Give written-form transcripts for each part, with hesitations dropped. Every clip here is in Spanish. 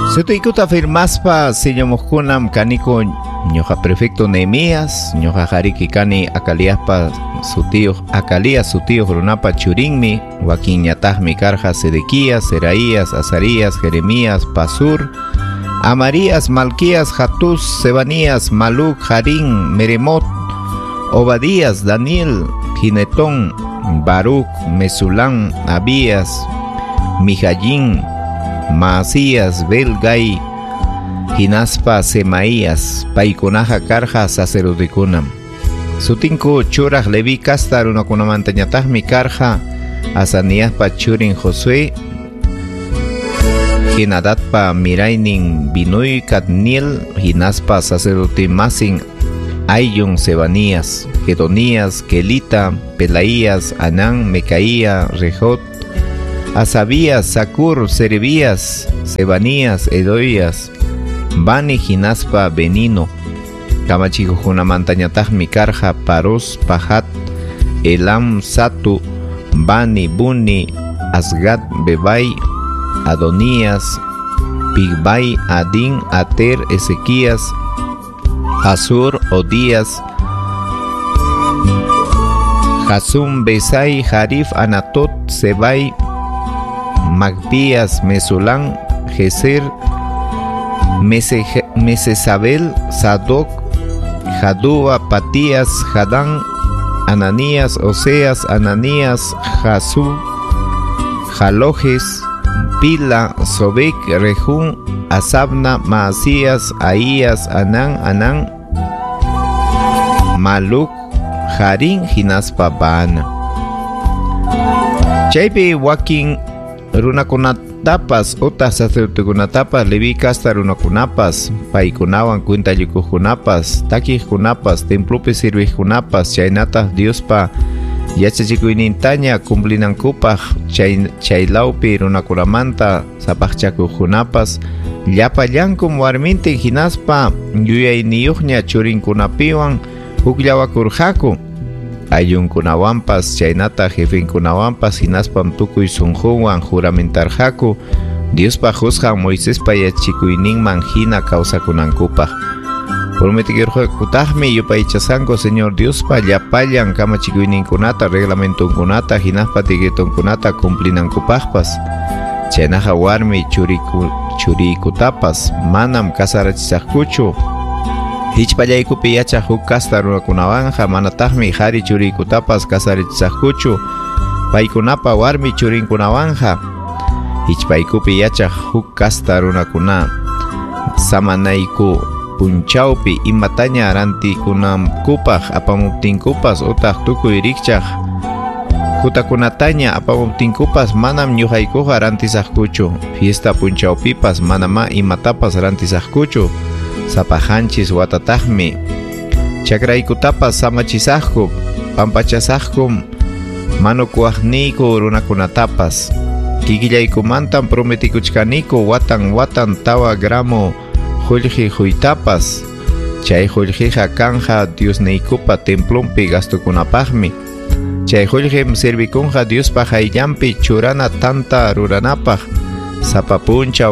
Sutuikuta firmaspa sillomukunam kaniko ñoja prefecto Nehemías, ñoja jariki kani akaliaspa su tío runapa churinmi, Joaquín ñatahmi karja Sedequías, Seraías, Azarías, Jeremías, Pasur, Amarías, Malquías, Jatús, Sebanías, Maluc, Harín, Meremot, Obadías, Daniel, Ginetón, Baruch, Mesulán, Abías, Mijayín, Maasías, Belgai, Hinaspa, Semaías, Paikunaja Karja, sacerdoticunam. Sutinko churaj Levi Kastar, unakunamantañatahmi Karja, Asaniaspa churin Josué, Hinadatpa Mirainin Binuy Kadniel, Hinaspa sacerdote Masin, Ayun, Sebanías, Gedonías, Kelita, Pelaías, Anán, Mecaía, Rejot, Asabías, Sakur, Serebías, Sebanías, Edoías, Bani, Hinaspa, Benino, Kamachijo Junamantañatahmi Karja, Paros, Pahat, Elam, Satu, Bani, Buni, Asgat, Bebai, Adonías, Pigbai, Adin, Ater, Ezequías, Asur, Odías, Hasum, Besai, Harif, Anatot, Sebai, Magpías, Mesulán, Geser, Mesesabel, Sadoc, Jadúa, Patías, Jadán, Ananías, Oseas, Ananías, Jasú, Jalojes, Pila, Sobek, Rejún, Asabna, Maasías, Ahías, Anán, Maluc, Harín, Hinaspa, Baana. Chaypi Joaquín runakunatapas, otras sacerdotekunatapas, Levi Kastar runakunapas, paikunawan cuentayukujunapas, takijkunapas, templopi sirvijkunapas, chaynatas Diospa yachachikuinintaña cumplinankupaj, chaylaupi runakunamanta sapajchakujunapas, llapallankum warmintin hinaspa yuyayniyuqña churinkunapiwan hukllawakurqaku, ayunkunawanpas chaynata jefinkunawanpas hinaspam tukuy sunqunwan juramentarqaku Diospa Josjan Moisespa yachikuyninman hina kawsakunankupaj. Prometikirqakutajmi yupaychasanku Señor Diospa llapallan kamachikuyninkunata, reglamentunkunata, hinaspa tigitunkunata cumplinankupajpas. Chaynaqa warmi churikutapas manam kasarachisaqkuchu. Hichpallaykupi yachaq huk kasta runakunawanja manataqmi qhari churikutapas kasarichisaqkuchu paykunapa warmi churinkunawanja. Hichpaykupi yachaq huk kasta runakuna samanayku punchawpi imataña rantikunankupaj apamuptinkupas utaq tukuy rikchaq kutakunataña apamuptinkupas manam ñuqaykuqa rantisaqkuchu. Fiesta punchawpipas manama imatapas rantisaqkuchu. Sapajanchis watatajmi chakraykutapas samachisaqku pampachasaqkum manukuaqniyku runakunatapas kikillaykumantam prometikuchkaniku watan tawa gramo qullqi huytapas. Chay qullqiqa kanja Diosniykupa templompi gastukunapaqmi. Chay qullqim servikunqa Diospa hayllanpi churana tanta ruranapaq, sapapunchaw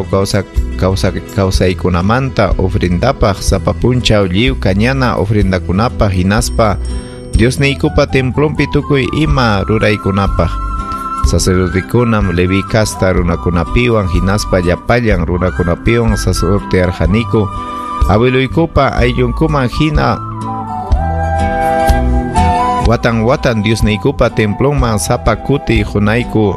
kawsaykunamanta ofrendapaq, sapapunchaw lliw kañana ofrendakunapaq, hinaspa Diosniykupa templompi tukuy ima ruraykunapaq. Sacerdotekunam Levi Kasta runakunapiwan hinaspa llapallan runakunapiwan sacerdotearqaniku abueluykupa ayllunkuman hina watan Diosniykupa templonman sapa kuti hunayku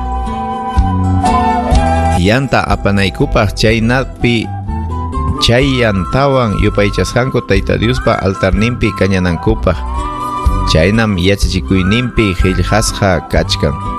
yanta apanaykupaq, chaynapi chayantawan yupaychasqanku Tayta Diospa altarninpi kañanankupaq. Chaynam yachachikuyninpi qillqasqa kachkan.